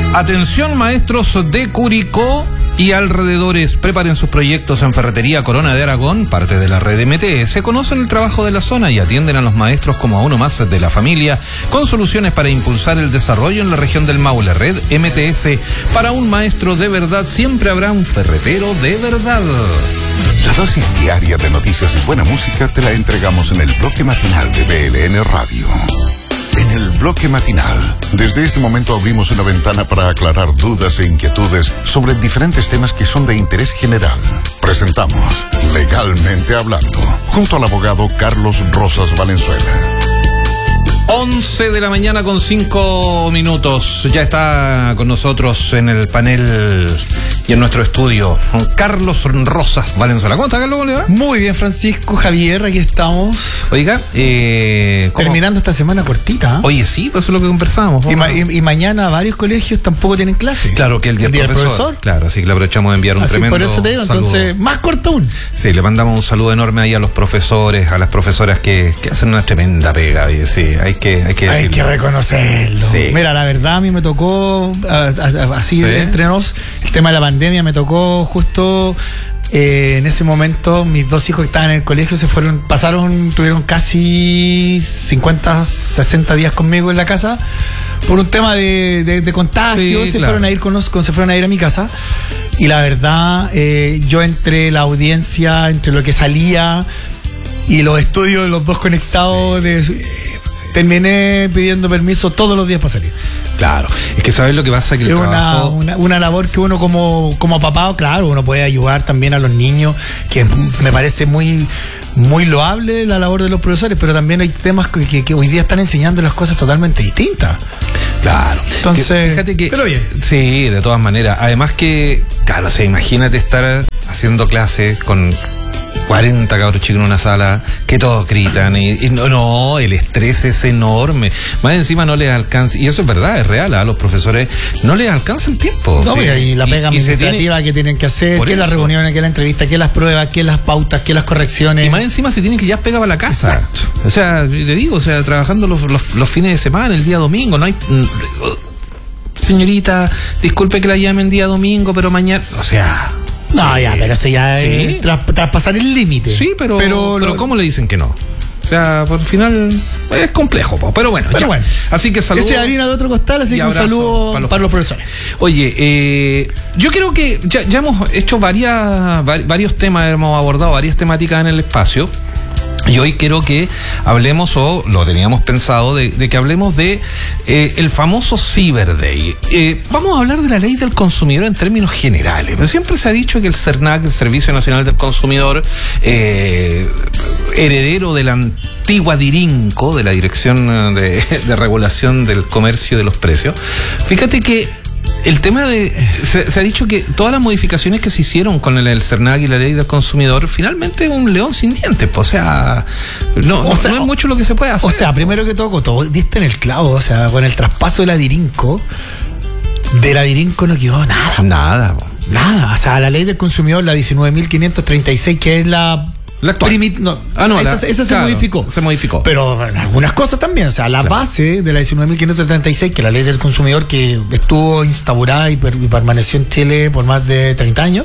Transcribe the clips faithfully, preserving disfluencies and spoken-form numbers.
Atención maestros de Curicó y alrededores, preparen sus proyectos en Ferretería Corona de Aragón, parte de la red M T S, conocen el trabajo de la zona y atienden a los maestros como a uno más de la familia, con soluciones para impulsar el desarrollo en la región del Maule. Red M T S, para un maestro de verdad siempre habrá un ferretero de verdad. La dosis diaria de noticias y buena música te la entregamos en el bloque matinal de B L N Radio. En el bloque matinal, desde este momento abrimos una ventana para aclarar dudas e inquietudes sobre diferentes temas que son de interés general. Presentamos Legalmente Hablando, junto al abogado Carlos Rosas Valenzuela. once de la mañana con cinco minutos. Ya está con nosotros en el panel y en nuestro estudio Carlos Rosas Valenzuela. ¿Cómo está, Carlos? ¿Cómo le va? Muy bien, Francisco, Javier, aquí estamos. Oiga, eh, ¿cómo? Terminando esta semana cortita. ¿eh? Oye, sí, pues eso es lo que conversábamos. Y, ma- y, y mañana varios colegios tampoco tienen clase. Claro, que el día, el día del profesor. profesor. Claro, así que le aprovechamos de enviar un Así, tremendo por eso te digo, saludo. entonces, más corto aún. Sí, le mandamos un saludo enorme ahí a los profesores, a las profesoras que, que hacen una tremenda pega. Oye, sí, hay que, hay que Hay decirlo. que reconocerlo. Sí. Mira, la verdad a mí me tocó, a- a- así Sí. de entre nos, el tema de la pandemia me tocó justo eh, en ese momento. Mis dos hijos que estaban en el colegio se fueron, pasaron, tuvieron casi cincuenta, sesenta días conmigo en la casa por un tema de, de, de contagio. Sí, se claro. fueron a ir con, con- se fueron a ir a mi casa. Y la verdad, eh, yo entre la audiencia, entre lo que salía y los estudios, los dos conectados, de, eh, terminé pidiendo permiso todos los días para salir. Claro, es que sabes lo que pasa, que el Es una, trabajo... una, una labor que uno como, como papá, claro, uno puede ayudar también a los niños, que me parece muy, muy loable la labor de los profesores, pero también hay temas que, que, que hoy día están enseñando las cosas totalmente distintas. Claro. Entonces, Que- fíjate que... pero bien. Sí, de todas maneras. Además que, claro, o sea, imagínate estar haciendo clases con cuarenta cabros chicos en una sala, que todos gritan, y, y no, no, el estrés es enorme. Más encima no les alcanza, y eso es verdad, es real, a los profesores no les alcanza el tiempo. No, sí. y la pega Y- y se administrativa tiene- que tienen que hacer, Por que eso. las reuniones, que la entrevista, que las pruebas, que las pautas, que las correcciones. Y más encima se tienen que ya pegar para la casa. Exacto. O sea, te digo, o sea, trabajando los, los, los fines de semana, el día domingo, no hay... Señorita, disculpe que la llame el día domingo, pero mañana... O sea... No, sí. ya, pero eso ya Sí. es tras- traspasar el límite. Sí, pero, pero, lo- ¿cómo le dicen que no? O sea, por el final es complejo, po, pero bueno. Pero ya. bueno. Así que saludos. Ese es harina de otro costal, así y que un abrazo saludo para para los los, profesores. Oye, eh, yo creo que ya, ya hemos hecho varias, va- varios temas, hemos abordado varias temáticas en el espacio. Y hoy quiero que hablemos, o lo teníamos pensado, de, de que hablemos de eh, el famoso Cyber Day. Eh, vamos a hablar de la ley del consumidor en términos generales. Pero siempre se ha dicho que el CERNAC, el Servicio Nacional del Consumidor, eh, heredero de la antigua DIRINCO, de la Dirección de, de Regulación del Comercio y de los Precios, fíjate que el tema de... Se, se ha dicho que todas las modificaciones que se hicieron con el, el CERNAC y la ley del consumidor, finalmente es un león sin dientes. O sea, no, O no, sea, no es mucho lo que se puede hacer. O sea, primero que todo, todo diste en el clavo. O sea, con el traspaso de la Dirinco, de la Dirinco no quedó nada. Nada. po. Nada. O sea, la ley del consumidor, la diecinueve mil quinientos treinta y seis, que es la... La actual. primit- no, Ah, no, esa, la- esa se claro, modificó. se modificó. Pero en algunas cosas también. O sea, la Claro. base de la diecinueve mil quinientos treinta y seis, que es la ley del consumidor que estuvo instaurada y, per- y permaneció en Chile por más de treinta años,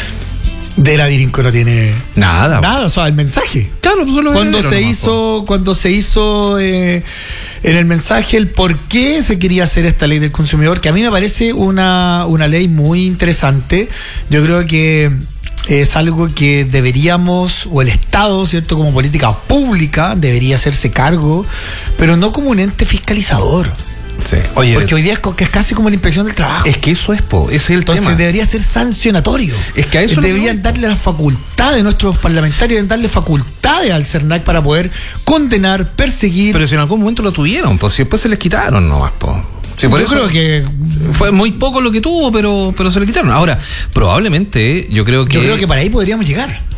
de la Dirinco no tiene Nada. po. nada. O sea, el mensaje. Claro, pues eso es lo Cuando heredero se nomás, po. hizo, cuando se hizo eh, en el mensaje el por qué se quería hacer esta ley del consumidor, que a mí me parece una, una ley muy interesante. Yo creo que es algo que deberíamos, o el Estado, ¿cierto?, como política pública, debería hacerse cargo, pero no como un ente fiscalizador. Sí. Oye, Porque hoy día es, co- que es casi como la inspección del trabajo. es que eso es, po, ese es el Entonces tema. debería ser sancionatorio. Es que a eso es lo que deberían voy. darle las facultades, nuestros parlamentarios deben darle facultades al CERNAC para poder condenar, perseguir. Pero si en algún momento lo tuvieron, pues si después se les quitaron nomás, po. Sí, por yo eso creo que fue muy poco lo que tuvo, pero, pero se le quitaron. Ahora, probablemente, yo creo que... yo creo que para ahí podríamos llegar.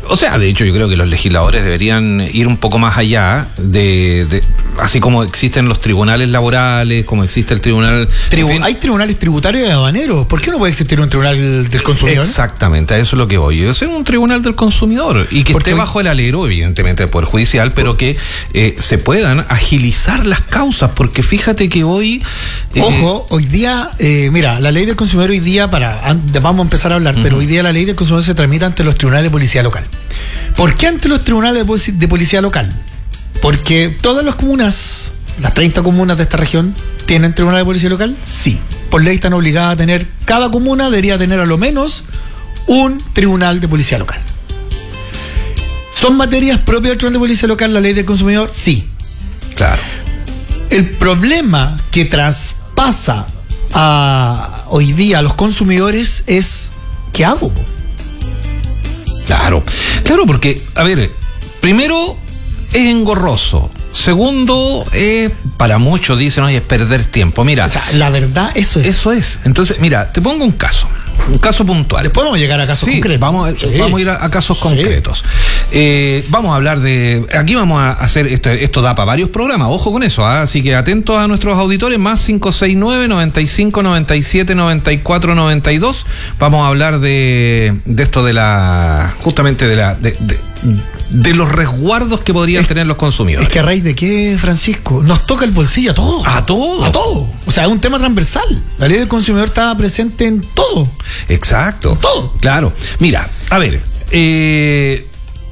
O sea, de hecho yo creo que los legisladores deberían ir un poco más allá de, de así como existen los tribunales laborales, como existe el tribunal... Tribu- en fin. Hay tribunales tributarios y aduaneros. ¿Por qué no puede existir un tribunal del consumidor? Exactamente, a eso es lo que voy. Debe ser un tribunal del consumidor y que Porque esté hoy- bajo el alero, evidentemente, del Poder Judicial, pero que eh, se puedan agilizar las causas, porque fíjate que hoy... eh, Ojo, hoy día, eh, mira, la ley del consumidor hoy día, para an- vamos a empezar a hablar, uh-huh. pero hoy día la ley del consumidor se tramita ante los tribunales de policía local. ¿Por qué ante los tribunales de, policía, de policía local? Porque todas las comunas, las treinta comunas de esta región, ¿tienen tribunal de policía local? Sí. Por ley están obligadas a tener, cada comuna debería tener a lo menos un tribunal de policía local. ¿Son materias propias del tribunal de policía local la ley del consumidor? Sí. Claro. El problema que traspasa a hoy día a los consumidores es ¿qué hago? Claro, claro, porque, a ver, primero es engorroso. Segundo, eh, para muchos dicen, oye, es perder tiempo. Mira, O sea, la verdad, eso es. eso es. Entonces, mira, te pongo un caso, un caso puntual. Después vamos a llegar a casos Sí, concretos. Vamos, Sí. vamos a ir a, a casos Sí. concretos. Eh, vamos a hablar de. Aquí vamos a hacer. Esto, esto da para varios programas, ojo con eso. ¿ah? Así que atentos a nuestros auditores, más cinco seis nueve, noventa y cinco, noventa y siete, noventa y cuatro, noventa y dos. Vamos a hablar de, de esto de la. Justamente de la. De, de, de los resguardos que podrían Es- tener los consumidores. Es que a raíz de qué, Francisco, nos toca el bolsillo a todos. A todo. A todo. O sea, es un tema transversal. La ley del consumidor está presente en todo. Exacto. Todo. Claro. Mira, a ver. Eh,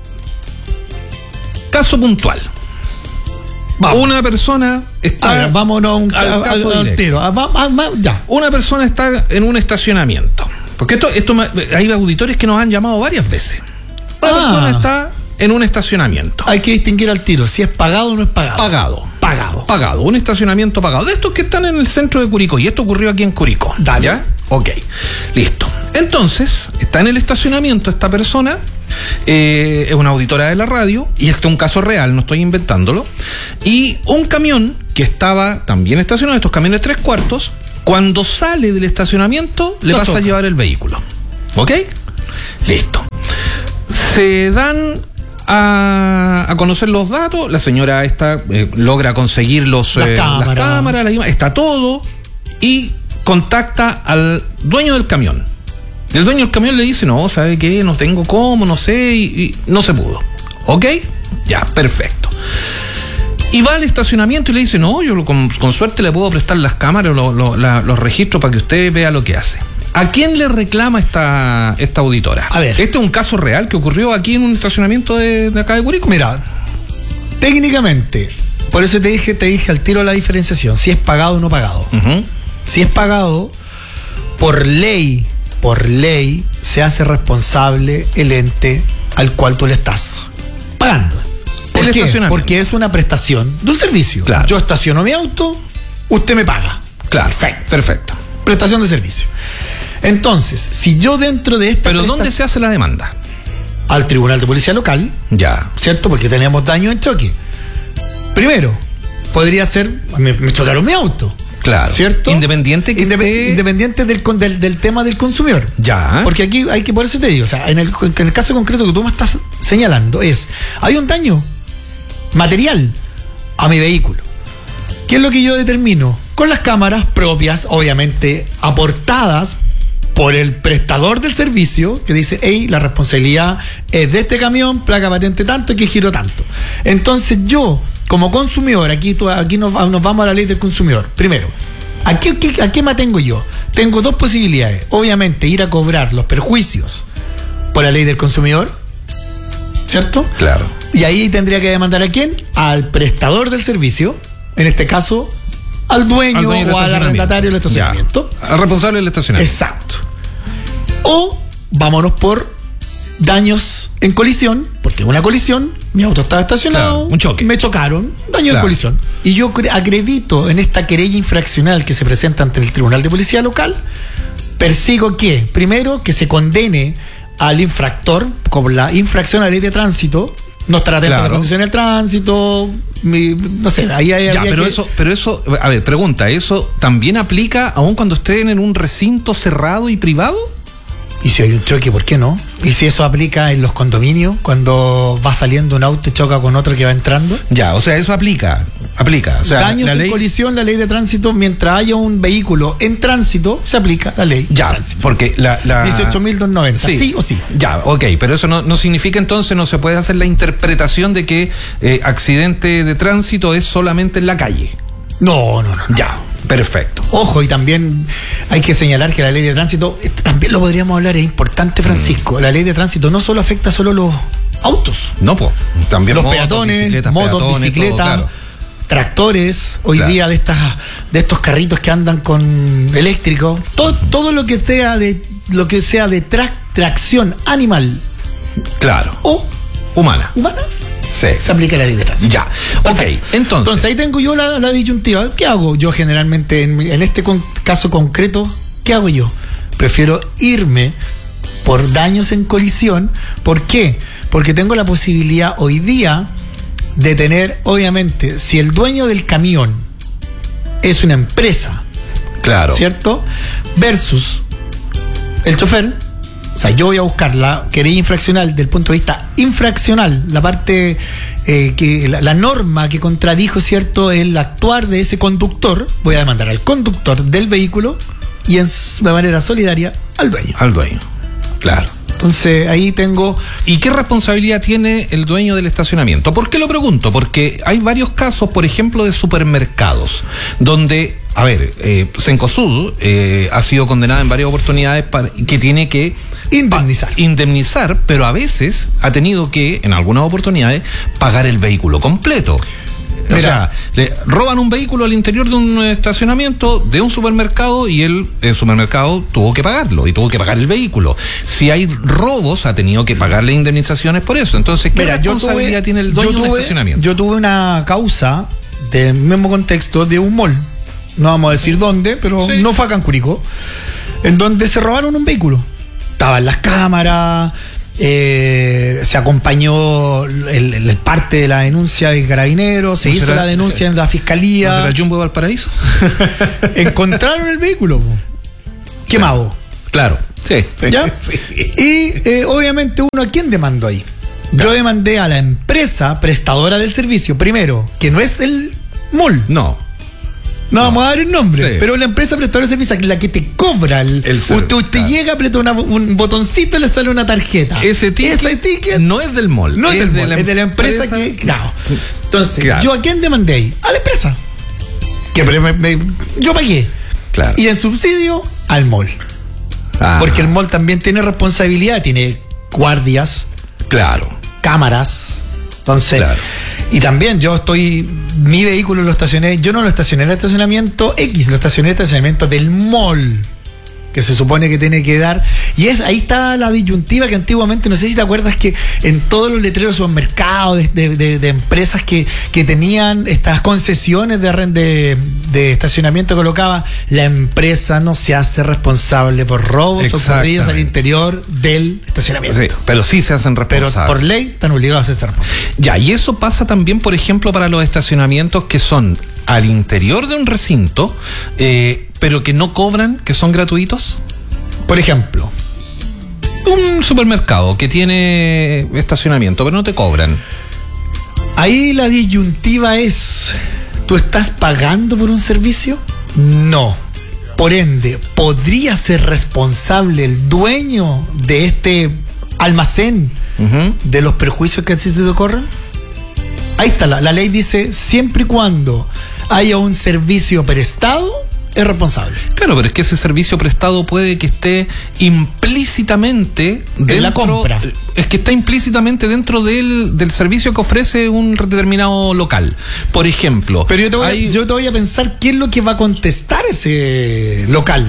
caso puntual. Vamos. Una persona está. A ver, vámonos a un, al a- a- caso a un directo. tiro. Ah, va- va- va- ya. Una persona está en un estacionamiento. Porque esto, esto me- hay auditores que nos han llamado varias veces. Una Ah. persona está en un estacionamiento. Hay que distinguir al tiro si es pagado o no es pagado. Pagado. Pagado. Pagado, un estacionamiento pagado. De estos que están en el centro de Curicó. Y esto ocurrió aquí en Curicó. Dale. ¿Ya? Ok. Listo. Entonces, está en el estacionamiento esta persona. eh, es una auditora de la radio. Y este es un caso real, no estoy inventándolo. Y un camión que estaba también estacionado, estos camiones tres cuartos, cuando sale del estacionamiento, le Lo pasa toca. a llevar el vehículo. ¿Ok? Listo. Se dan a, a conocer los datos. La señora esta eh, logra conseguir los, Las eh, cámaras. las cámaras, la ima- está todo, y contacta al dueño del camión. El dueño del camión le dice, no, ¿sabe qué? No tengo cómo, no sé, y, y no se pudo. ¿Ok? Ya, perfecto. Y va al estacionamiento y le dice, no, yo con, con suerte le puedo prestar las cámaras, lo, lo, la, los registros para que usted vea lo que hace. ¿A quién le reclama esta, esta auditora? A ver. Este es un caso real que ocurrió aquí en un estacionamiento de, de acá de Curicó. Mira, técnicamente, por eso te dije, te dije al tiro la diferenciación, si es pagado o no pagado. Ujú. Si es pagado, por ley, por ley, se hace responsable el ente al cual tú le estás pagando. ¿Por El qué? estacionamiento. Porque es una prestación de un servicio. Claro. Yo estaciono mi auto, usted me paga. Claro, Perfecto. perfecto. Prestación de servicio. Entonces, si yo dentro de esta Pero presta- ¿dónde se hace la demanda? al Tribunal de Policía Local, Ya. ¿cierto? Porque tenemos daño en choque. Primero, podría ser, me, me chocaron mi auto. Claro. ¿Cierto? Independiente que Indep- esté- Independiente del, con- del, del tema del consumidor. Ya. Porque aquí hay que, por eso te digo, o sea, en el, en el caso concreto que tú me estás señalando, es, hay un daño material a mi vehículo. ¿Qué es lo que yo determino? Con las cámaras propias, obviamente aportadas por el prestador del servicio, que dice, hey, la responsabilidad es de este camión, placa patente tanto, que giro tanto. Entonces yo, como consumidor, aquí, tú- aquí nos, va- nos vamos a la ley del consumidor. Primero, ¿a qué, qué- ¿a qué me atengo yo? Tengo dos posibilidades. Obviamente, ir a cobrar los perjuicios por la ley del consumidor, ¿cierto? Claro. Y ahí tendría que demandar a quién? Al prestador del servicio, en este caso, al dueño, Al dueño del o al estacionamiento. arrendatario del estacionamiento. Ya. Al responsable del estacionamiento. Exacto. O vámonos por daños en colisión, porque una colisión, mi auto estaba estacionado, Claro, un choque. me chocaron, daño en Claro. colisión. Y yo cre- acredito en esta querella infraccional que se presenta ante el Tribunal de Policía Local, persigo que, primero, que se condene al infractor, como la infracción a la ley de tránsito, no estar atento a Claro. las condiciones del tránsito, mi- no sé, ahí hay Ya, habría pero que- eso, pero eso, a ver, pregunta, ¿eso también aplica aún cuando estén en un recinto cerrado y privado? Y si hay un choque, ¿por qué no? ¿Y si eso aplica en los condominios? Cuando va saliendo un auto y choca con otro que va entrando. Ya, o sea, eso aplica. Aplica. O sea, daños la en ley... colisión, la ley de tránsito, mientras haya un vehículo en tránsito, se aplica la ley. Ya, porque la... la... dieciocho mil doscientos noventa, sí. sí o sí. Ya, ok, pero eso no, no significa entonces, no se puede hacer la interpretación de que eh, accidente de tránsito es solamente en la calle. No, no, no, no. Ya, perfecto. Ojo, y también hay que señalar que la ley de tránsito, también lo podríamos hablar, es importante, Francisco, mm. la ley de tránsito no solo afecta solo los autos. No, pues, también los motos, peatones, bicicletas, motos, peatones, bicicletas, todo, claro. tractores, hoy claro. día de estas de estos carritos que andan con eléctrico, todo, todo lo que sea de lo que sea de tra tracción animal. Claro. O humana. Humana. Sí. Se aplica la ley de tránsito. Ya, ok, entonces. Entonces ahí tengo yo la, la disyuntiva. ¿Qué hago yo generalmente en, en este con, caso concreto? ¿Qué hago yo? Prefiero irme por daños en colisión. ¿Por qué? Porque tengo la posibilidad hoy día de tener, obviamente, si el dueño del camión es una empresa, claro, ¿cierto? Versus el chofer. O sea, yo voy a buscar la querella infraccional del punto de vista infraccional, la parte, eh, que la, la norma que contradijo, ¿cierto?, el actuar de ese conductor. Voy a demandar al conductor del vehículo y en, de manera solidaria al dueño. Al dueño, claro. Entonces ahí tengo... ¿Y qué responsabilidad tiene el dueño del estacionamiento? ¿Por qué lo pregunto? Porque hay varios casos, por ejemplo, de supermercados, donde, a ver, eh, Cencosud eh, ha sido condenada en varias oportunidades para, que tiene que indemnizar. indemnizar, pero a veces ha tenido que, en algunas oportunidades, pagar el vehículo completo. O Mira, sea, le roban un vehículo al interior de un estacionamiento de un supermercado y el, el supermercado tuvo que pagarlo y tuvo que pagar el vehículo. Si hay robos, ha tenido que pagarle indemnizaciones por eso. Entonces, ¿qué Mira, responsabilidad tuve, tiene el dueño tuve, del estacionamiento? Yo tuve una causa del mismo contexto de un mall, no vamos a decir dónde, pero sí. No fue acá en Curicó, en donde se robaron un vehículo. Estaban las cámaras. Eh, se acompañó el, el parte de la denuncia de Carabineros, se ¿No hizo será, la denuncia en la fiscalía. ¿No será Jumbo de Valparaíso? Encontraron el vehículo quemado. Claro, sí. ¿Ya? Sí. Y eh, obviamente uno, ¿a quién demandó ahí? Claro. Yo demandé a la empresa prestadora del servicio, primero, que no es el mall. No. No, no vamos a dar el nombre, sí. Pero la empresa prestadora de servicio, la que te cobra el, el usted, usted claro. llega, aprieta una, un botoncito y le sale una tarjeta. Ese ticket, Ese ticket no es del mall, no es, es, del de, mall, la es de la empresa, empresa que. Claro. Entonces, claro. ¿yo a quién demandé ahí? A la empresa. Que me, me, yo pagué. Claro. Y en subsidio al mall. Ah. Porque el mall también tiene responsabilidad, tiene guardias. Claro. Cámaras. Entonces, claro. Y también yo estoy, mi vehículo lo estacioné, yo no lo estacioné en el estacionamiento X, lo estacioné en el estacionamiento del mall, que se supone que tiene que dar, y es ahí está la disyuntiva que antiguamente, no sé si te acuerdas que en todos los letreros de supermercados, de, de, de, de empresas que, que tenían estas concesiones de, de, de estacionamiento, colocaba, la empresa no se hace responsable por robos ocurridos al interior del estacionamiento. Sí, pero sí se hacen responsables. Pero por ley están obligados a ser responsables. Ya, y eso pasa también, por ejemplo, para los estacionamientos que son al interior de un recinto, eh, pero que no cobran, que son gratuitos. Por ejemplo, un supermercado que tiene estacionamiento, pero no te cobran. Ahí la disyuntiva es, ¿tú estás pagando por un servicio? No. Por ende, ¿podría ser responsable el dueño de este almacén uh-huh. de los perjuicios que así te ocurren? Ahí está, la, la ley dice, siempre y cuando haya un servicio prestado, es responsable. Claro, pero es que ese servicio prestado puede que esté implícitamente dentro, en la compra. Es que está implícitamente dentro del, del servicio que ofrece un determinado local. Por ejemplo, pero yo te, voy hay... a, yo te voy a pensar qué es lo que va a contestar ese local.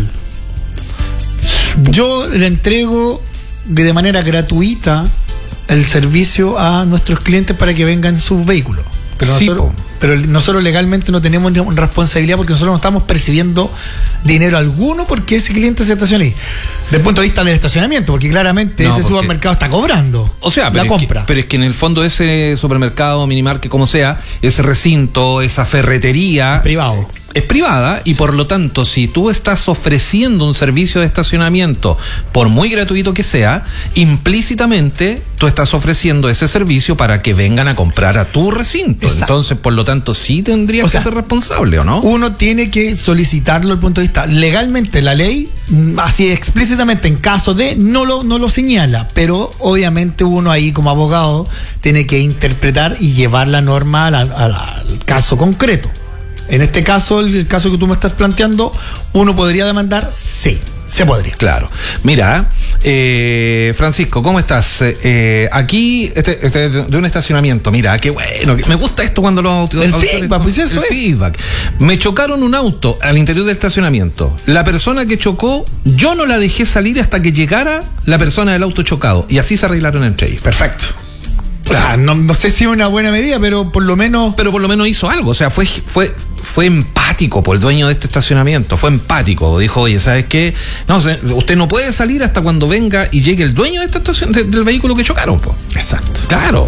Yo le entrego de manera gratuita el servicio a nuestros clientes para que vengan en sus vehículos. Pero, sí, nosotros, pero nosotros legalmente no tenemos responsabilidad porque nosotros no estamos percibiendo dinero alguno porque ese cliente se estaciona ahí. Desde el punto de vista del estacionamiento, porque claramente no, ese porque, supermercado está cobrando o sea, la compra. Que, pero es que en el fondo ese supermercado, minimarket, como sea, ese recinto, esa ferretería... Privado. es privada y por lo tanto si tú estás ofreciendo un servicio de estacionamiento, por muy gratuito que sea, implícitamente tú estás ofreciendo ese servicio para que vengan a comprar a tu recinto. Exacto. Entonces, por lo tanto, sí tendrías o sea, que ser responsable, ¿o no? Uno tiene que solicitarlo desde el punto de vista legalmente, la ley así explícitamente en caso de no lo, no lo señala, pero obviamente uno ahí como abogado tiene que interpretar y llevar la norma al, al, al caso concreto. En este caso, el caso que tú me estás planteando, ¿uno podría demandar? Sí, se podría. Claro. Mira, eh, Francisco, ¿cómo estás? Eh, aquí, este, este, de un estacionamiento, mira, qué bueno, me gusta esto cuando lo... El feedback, pues eso el es. feedback. Me chocaron un auto al interior del estacionamiento. La persona que chocó, yo no la dejé salir hasta que llegara la persona del auto chocado. Y así se arreglaron entre ellos. Perfecto. O sea, no, no sé si es una buena medida, pero por lo menos... Pero por lo menos hizo algo, o sea, fue fue fue empático por el dueño de este estacionamiento, fue empático, dijo, oye, ¿sabes qué? No, usted no puede salir hasta cuando venga y llegue el dueño de esta estación, de, del vehículo que chocaron, po. Exacto. Claro.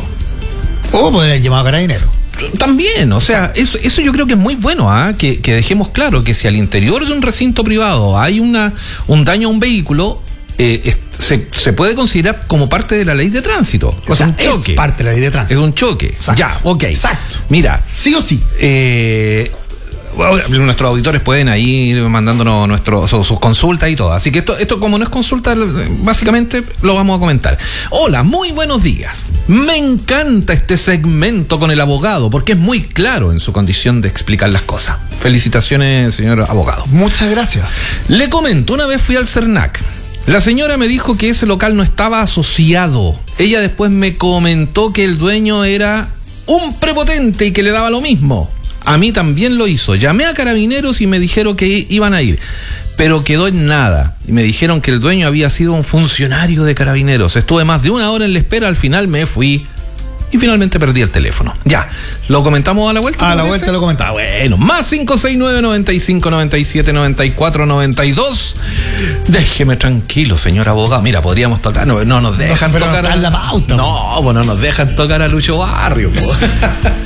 O poder haber llamado a Carabineros. También, o sea, eso, eso yo creo que es muy bueno, ¿eh? que, que dejemos claro que si al interior de un recinto privado hay una un daño a un vehículo, eh, es, se, se puede considerar como parte de la ley de tránsito. O es sea, un choque. Es parte de la ley de tránsito. Es un choque. Exacto. Ya, ok. Exacto. Mira, sí o sí. Eh, bueno, nuestros auditores pueden ahí ir mandándonos nuestro, sus, sus consultas y todo. Así que esto, esto como no es consulta, básicamente lo vamos a comentar. Hola, muy buenos días. Me encanta este segmento con el abogado porque es muy claro en su condición de explicar las cosas. Felicitaciones, señor abogado. Muchas gracias. Le comento, una vez fui al CERNAC. La señora me dijo que ese local no estaba asociado. Ella después me comentó que el dueño era un prepotente y que le daba lo mismo. A mí también lo hizo. Llamé a Carabineros y me dijeron que iban a ir, pero quedó en nada. Y me dijeron que el dueño había sido un funcionario de Carabineros. Estuve más de una hora en la espera, al final me fui y finalmente perdí el teléfono. Ya, ¿lo comentamos a la vuelta? A la vuelta lo comentaba. Ah, bueno, más cinco seis nueve, noventa y cinco, noventa y siete, noventa y cuatro, noventa y dos. Déjeme tranquilo, señor abogado. Mira, podríamos tocar, no, no nos dejan no, tocar no, a la pauta, no, pues no nos dejan tocar a Lucho Barrio.